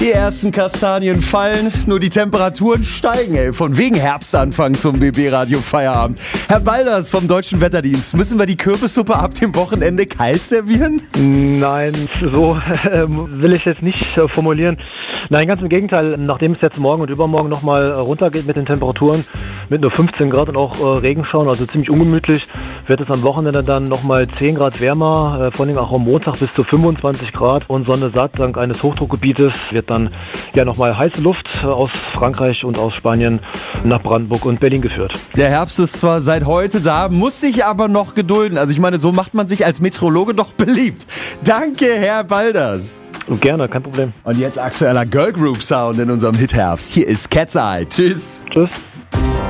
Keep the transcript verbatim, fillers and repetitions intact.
Die ersten Kastanien fallen, nur die Temperaturen steigen, ey. Von wegen Herbstanfang zum B B-Radio Feierabend. Herr Balders vom Deutschen Wetterdienst, müssen wir die Kürbissuppe ab dem Wochenende kalt servieren? Nein, so äh, will ich jetzt nicht äh, formulieren. Nein, ganz im Gegenteil. Nachdem es jetzt morgen und übermorgen nochmal runtergeht mit den Temperaturen, mit nur fünfzehn Grad und auch äh, Regenschauern, also ziemlich ungemütlich, wird es am Wochenende dann nochmal zehn Grad wärmer, äh, vor allem auch am Montag bis zu fünfundzwanzig Grad und Sonne satt dank eines Hochdruckgebietes wird dann ja nochmal heiße Luft äh, aus Frankreich und aus Spanien nach Brandenburg und Berlin geführt. Der Herbst ist zwar seit heute da, muss sich aber noch gedulden. Also ich meine, so macht man sich als Meteorologe doch beliebt. Danke, Herr Balders. Gerne, kein Problem. Und jetzt aktueller Girl Group Sound in unserem Hit Herbst. Hier ist Cat's Eye. Tschüss. Tschüss.